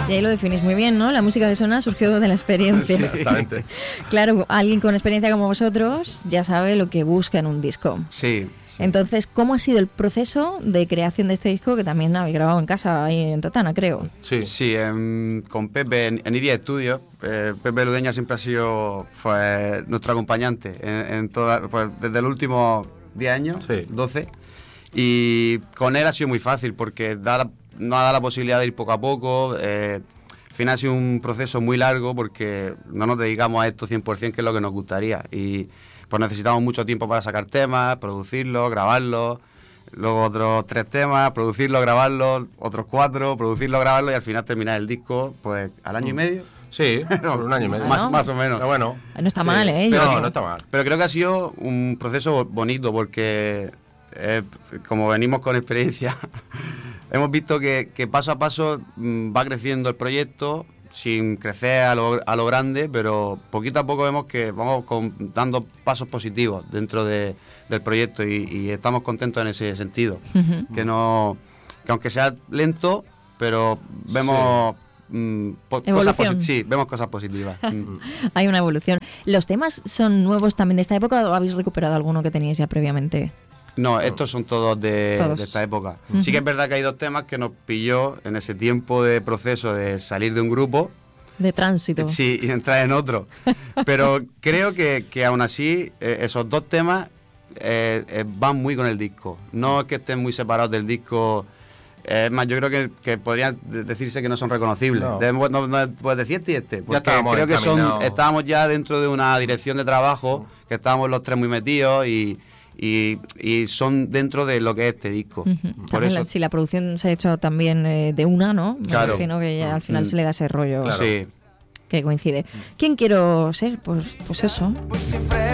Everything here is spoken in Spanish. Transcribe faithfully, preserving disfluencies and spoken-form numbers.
Y ahí lo definís muy bien, ¿no? La música que suena surgió de la experiencia. Sí, exactamente. Claro, alguien con experiencia como vosotros ya sabe lo que busca en un disco. Sí. sí. Entonces, ¿cómo ha sido el proceso de creación de este disco que también habéis grabado en casa, ahí en Tatana, creo? Sí, sí en, con Pepe en, en Iria Studios. Eh, Pepe Ludeña siempre ha sido pues, nuestro acompañante en, en toda, pues, desde los últimos diez años, sí. doce. Y con él ha sido muy fácil porque da la, nos ha dado la posibilidad de ir poco a poco. Eh, al final ha sido un proceso muy largo porque no nos dedicamos a esto cien por ciento, que es lo que nos gustaría. Y pues necesitamos mucho tiempo para sacar temas, producirlos, grabarlos, luego otros tres temas, producirlos, grabarlos, otros cuatro, producirlos, grabarlos y al final terminar el disco pues al año mm. y medio. Sí, por un año y medio. Más, bueno. más o menos. Pero bueno. No está sí. mal, ¿eh? Pero Yo no, no está mal. Pero creo que ha sido un proceso bonito porque, eh, como venimos con experiencia, hemos visto que, que paso a paso mmm, va creciendo el proyecto sin crecer a lo, a lo grande, pero poquito a poco vemos que vamos con, dando pasos positivos dentro de, del proyecto y, y estamos contentos en ese sentido. Uh-huh. Que, no, que aunque sea lento, pero vemos... Sí. Mm, po- cosas posi- sí, vemos cosas positivas. Hay una evolución. ¿Los temas son nuevos también de esta época o habéis recuperado alguno que teníais ya previamente? No, estos son todos de, todos. de esta época. Uh-huh. Sí que es verdad que hay dos temas que nos pilló en ese tiempo de proceso de salir de un grupo. De tránsito. Sí, y entrar en otro. Pero creo que, que aún así eh, esos dos temas eh, eh, van muy con el disco. No es que estén muy separados del disco. Es eh, más, yo creo que, que podría decirse que no son reconocibles. No, de, no, no puedes decir este y este. Porque ya creo que son, estábamos ya dentro de una dirección de trabajo, que estábamos los tres muy metidos y, y, y son dentro de lo que es este disco. Uh-huh. Por eso, la, si la producción se ha hecho también eh, de una, ¿no? Me claro. imagino que ya al final mm. se le da ese rollo claro. Sí. que coincide. ¿Quién quiero ser? Pues, pues eso.